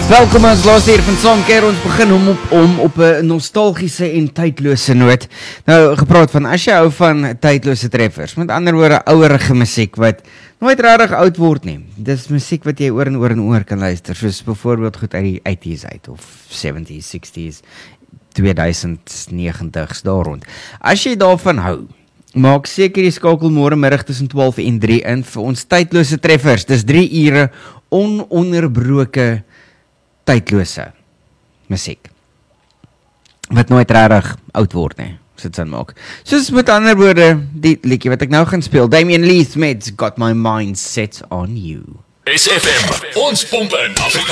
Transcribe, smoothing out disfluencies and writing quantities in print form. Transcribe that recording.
Welkom ons laaste hier van Saamkeer. Ons begin om op 'n nostalgiese en tydlose noot. Nou, gepraat van, as jy hou van tydlose treffers, met ander woorde, ouerige musiek wat nooit regtig oud word nie. Dis musiek wat jy oor en oor en oor kan luister, soos byvoorbeeld goed uit die 80s uit, of 70s, 60s, 2090s, daar rond. As jy daarvan hou, maak seker jy skakel môremiddag tussen 12 en 3 in vir ons tydlose treffers. Dis 3 ure ononderbroke tydlose musiek wat nooit regtig oud word nie, as dit sin maak. Soos met ander woorde, die liedjie wat ek nou gaan speel, Damien Leith met Got My Mind Set On You. SFM, ons pomp in Afrika.